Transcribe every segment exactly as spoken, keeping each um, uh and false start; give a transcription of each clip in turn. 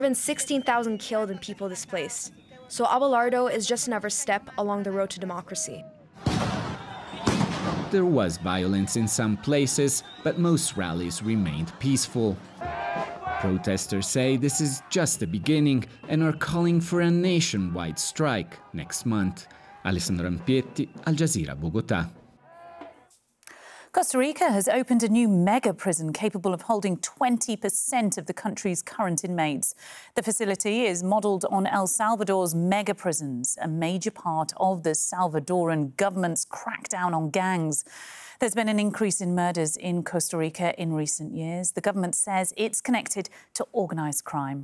There have been sixteen thousand killed and people displaced. So Abelardo is just another step along the road to democracy. There was violence in some places, but most rallies remained peaceful. Protesters say this is just the beginning and are calling for a nationwide strike next month. Alessandro Ampietti, Al Jazeera, Bogotá. Costa Rica has opened a new mega prison capable of holding twenty percent of the country's current inmates. The facility is modelled on El Salvador's mega prisons, a major part of the Salvadoran government's crackdown on gangs. There's been an increase in murders in Costa Rica in recent years. The government says it's connected to organised crime.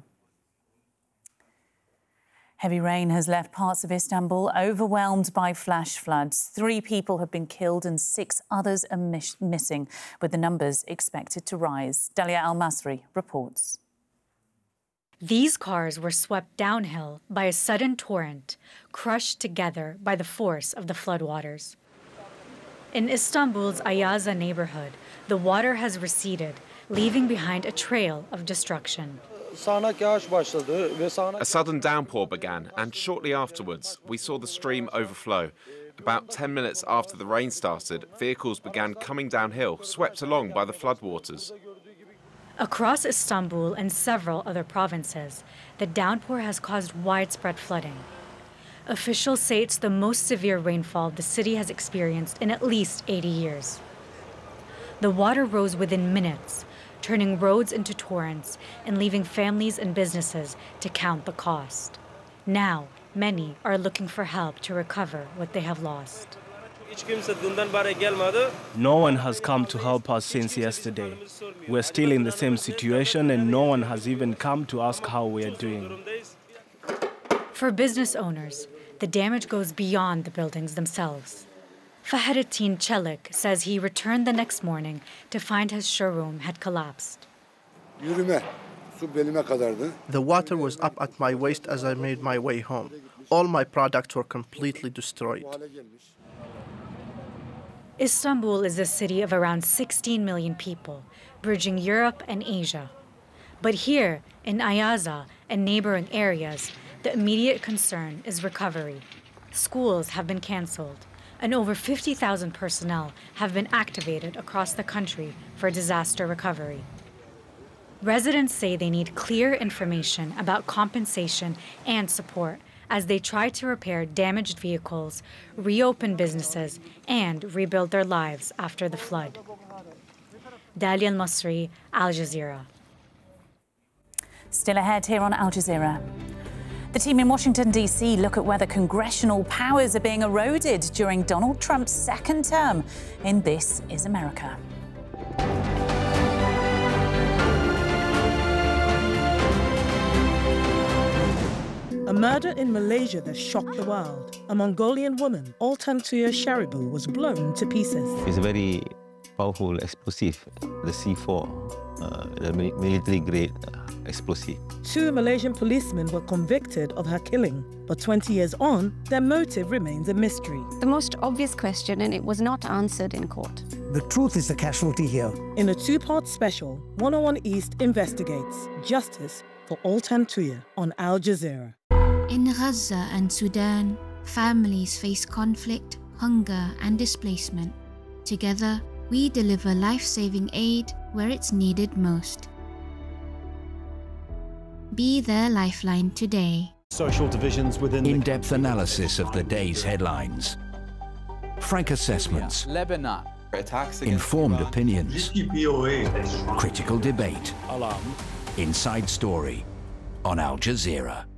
Heavy rain has left parts of Istanbul overwhelmed by flash floods. Three people have been killed and six others are miss missing, with the numbers expected to rise. Dalia Al-Masri reports. These cars were swept downhill by a sudden torrent, crushed together by the force of the floodwaters. In Istanbul's Ayaza neighborhood, the water has receded, leaving behind a trail of destruction. A sudden downpour began, and shortly afterwards, we saw the stream overflow. About ten minutes after the rain started, vehicles began coming downhill, swept along by the floodwaters. Across Istanbul and several other provinces, the downpour has caused widespread flooding. Officials say it's the most severe rainfall the city has experienced in at least eighty years. The water rose within minutes, turning roads into torrents and leaving families and businesses to count the cost. Now, many are looking for help to recover what they have lost. No one has come to help us since yesterday. We're still in the same situation and no one has even come to ask how we are doing. For business owners, the damage goes beyond the buildings themselves. Fahrettin Çelik says he returned the next morning to find his showroom had collapsed. The water was up at my waist as I made my way home. All my products were completely destroyed. Istanbul is a city of around sixteen million people, bridging Europe and Asia. But here, in Ayaza and neighboring areas, the immediate concern is recovery. Schools have been canceled, and over fifty thousand personnel have been activated across the country for disaster recovery. Residents say they need clear information about compensation and support as they try to repair damaged vehicles, reopen businesses, and rebuild their lives after the flood. Dalia Al-Masri, Al Jazeera. Still ahead here on Al Jazeera. The team in Washington, D C look at whether congressional powers are being eroded during Donald Trump's second term in This Is America. A murder in Malaysia that shocked the world. A Mongolian woman, Altan Tuya Sharibu, was blown to pieces. It's a very powerful explosive, the C four, uh, the military-grade uh, explosive. Two Malaysian policemen were convicted of her killing, but twenty years on, their motive remains a mystery. The most obvious question, and it was not answered in court. The truth is the casualty here. In a two-part special, one oh one East investigates justice for Altan Tuya on Al Jazeera. In Gaza and Sudan, families face conflict, hunger, and displacement. Together, we deliver life-saving aid where it's needed most. Be their lifeline today. Social divisions within in-depth analysis of the day's headlines. Frank assessments. Lebanon. Informed opinions. Critical debate. Inside Story on Al Jazeera.